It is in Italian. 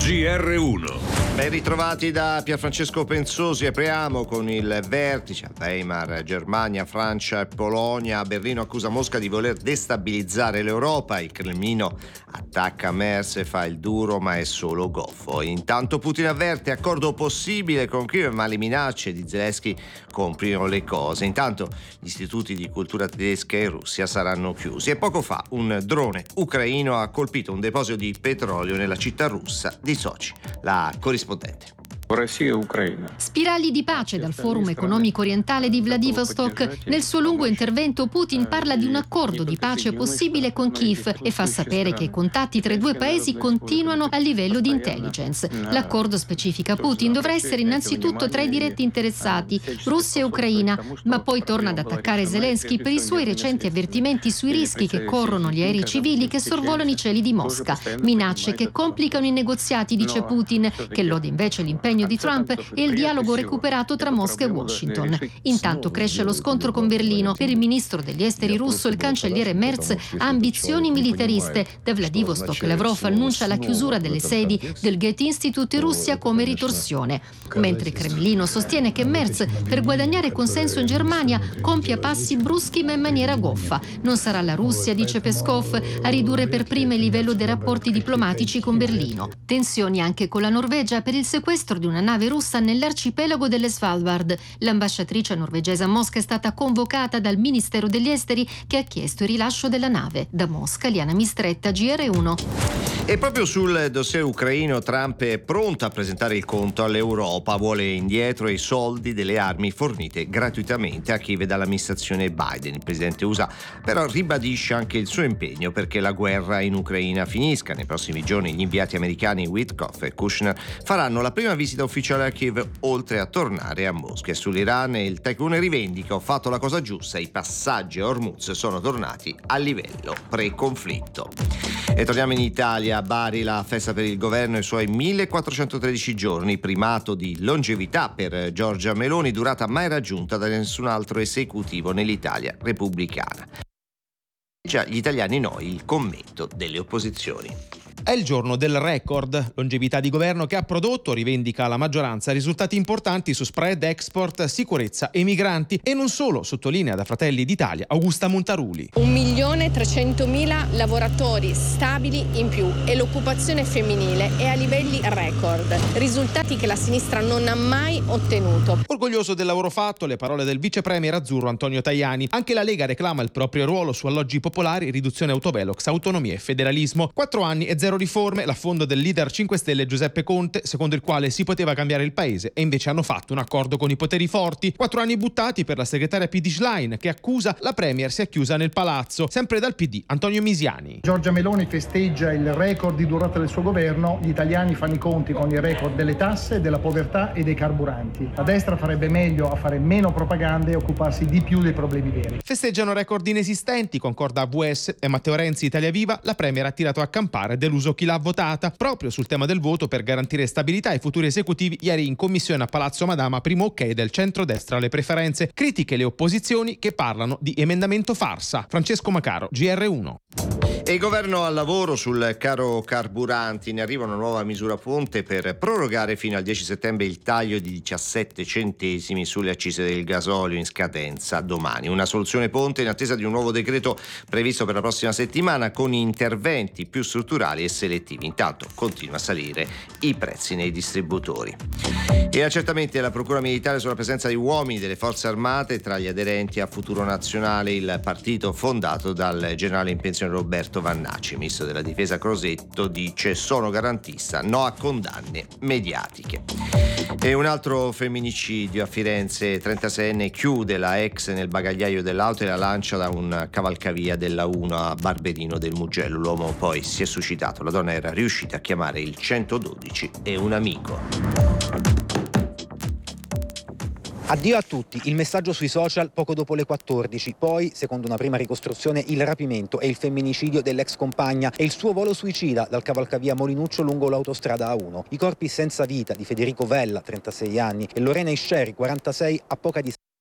GR1. Ben ritrovati da Pierfrancesco Pensosi. Apriamo con il vertice a Weimar, Germania, Francia e Polonia. Berlino accusa Mosca di voler destabilizzare l'Europa. Il Cremlino attacca Merz e fa il duro, ma è solo goffo. Intanto Putin avverte: accordo possibile con Kiev, ma le minacce di Zelensky complicano le cose. Intanto gli istituti di cultura tedesca in Russia saranno chiusi. E poco fa un drone ucraino ha colpito un deposito di petrolio nella città russa di Sochi. La corrispondente. Spiragli di pace dal Forum economico orientale di Vladivostok. Nel suo lungo intervento Putin parla di un accordo di pace possibile con Kiev e fa sapere che i contatti tra i due paesi continuano a livello di intelligence. L'accordo, specifica Putin, dovrà essere innanzitutto tra i diretti interessati, Russia e Ucraina, ma poi torna ad attaccare Zelensky per i suoi recenti avvertimenti sui rischi che corrono gli aerei civili che sorvolano i cieli di Mosca. Minacce che complicano i negoziati, dice Putin, che lode invece l'impegno di Trump e il dialogo recuperato tra Mosca e Washington. Intanto cresce lo scontro con Berlino. Per il ministro degli esteri russo, il cancelliere Merz ha ambizioni militariste. Da Vladivostok Lavrov annuncia la chiusura delle sedi del Goethe Institute in Russia come ritorsione. Mentre il Cremlino sostiene che Merz, per guadagnare consenso in Germania, compia passi bruschi ma in maniera goffa. Non sarà la Russia, dice Peskov, a ridurre per prima il livello dei rapporti diplomatici con Berlino. Tensioni anche con la Norvegia per il sequestro di una nave russa nell'arcipelago delle Svalbard. L'ambasciatrice norvegese a Mosca è stata convocata dal Ministero degli Esteri, che ha chiesto il rilascio della nave. Da Mosca, Liana Mistretta, GR1. E proprio sul dossier ucraino Trump è pronto a presentare il conto all'Europa. Vuole indietro i soldi delle armi fornite gratuitamente a Kiev dall'amministrazione Biden. Il presidente USA però ribadisce anche il suo impegno perché la guerra in Ucraina finisca. Nei prossimi giorni gli inviati americani Witkoff e Kushner faranno la prima visita ufficiale a Kiev, oltre a tornare a Mosca. E sull'Iran il Tycoon rivendica: ho fatto la cosa giusta, i passaggi a Hormuz sono tornati a livello pre-conflitto. E torniamo in Italia. A Bari la festa per il governo e i suoi 1413 giorni, primato di longevità per Giorgia Meloni, durata mai raggiunta da nessun altro esecutivo nell'Italia repubblicana. Già gli italiani no, il commento delle opposizioni. È il giorno del record, longevità di governo che ha prodotto, rivendica la maggioranza, risultati importanti su spread, export, sicurezza e migranti. E non solo, sottolinea da Fratelli d'Italia Augusta Montaruli. 1.300.000 lavoratori stabili in più e l'occupazione femminile è a livelli record, risultati che la sinistra non ha mai ottenuto. Orgoglioso del lavoro fatto, le parole del vice premier azzurro Antonio Tajani. Anche la Lega reclama il proprio ruolo su alloggi popolari, riduzione autovelox, autonomia e federalismo. 4 anni e 0 riforme, l'affondo del leader 5 Stelle Giuseppe Conte, secondo il quale si poteva cambiare il paese, e invece hanno fatto un accordo con i poteri forti. 4 anni buttati per la segretaria PD Schlein, che accusa la premier sia chiusa nel palazzo. Sempre dal PD Antonio Misiani. Giorgia Meloni festeggia il record di durata del suo governo, gli italiani fanno i conti con il record delle tasse, della povertà e dei carburanti. La destra farebbe meglio a fare meno propaganda e occuparsi di più dei problemi veri. Festeggiano record inesistenti, concorda AVS e Matteo Renzi Italia Viva. La premier ha tirato a campare, deluso chi l'ha votata. Proprio sul tema del voto per garantire stabilità ai futuri esecutivi, ieri in commissione a Palazzo Madama, primo ok del centrodestra alle preferenze. Critiche le opposizioni che parlano di emendamento farsa. Francesco Macaro, GR1. E il governo al lavoro sul caro carburanti. Ne arriva una nuova misura ponte per prorogare fino al 10 settembre il taglio di 17 centesimi sulle accise del gasolio in scadenza domani. Una soluzione ponte in attesa di un nuovo decreto previsto per la prossima settimana con interventi più strutturali e selettivi. Intanto continua a salire i prezzi nei distributori. E accertamenti della Procura Militare sulla presenza di uomini delle Forze Armate tra gli aderenti a Futuro Nazionale, il partito fondato dal generale in pensione Roberto Vannacci. Ministro della Difesa Crosetto dice: sono garantista, no a condanne mediatiche. E un altro femminicidio a Firenze, 36enne chiude la ex nel bagagliaio dell'auto e la lancia da un cavalcavia della 1 a Barberino del Mugello. L'uomo poi si è suicidato, la donna era riuscita a chiamare il 112 e un amico. Addio a tutti, il messaggio sui social poco dopo le 14, poi, secondo una prima ricostruzione, il rapimento e il femminicidio dell'ex compagna e il suo volo suicida dal cavalcavia Molinuccio lungo l'autostrada A1. I corpi senza vita di Federico Vella, 36 anni, e Lorena Isceri, 46, a poca distanza.